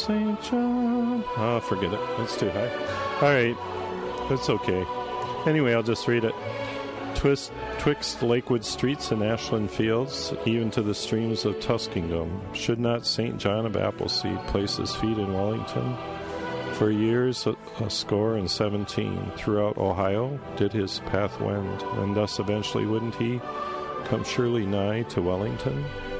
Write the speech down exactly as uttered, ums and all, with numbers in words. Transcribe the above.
Saint John. Oh, forget it. It's too high. All right. It's okay. Anyway, I'll just read it. Twist, twixt Lakewood streets and Ashland fields, even to the streams of Tuskingdom, should not Saint John of Appleseed place his feet in Wellington? For years, a, a score and seventeen, throughout Ohio, did his path wend, and thus eventually wouldn't he come surely nigh to Wellington?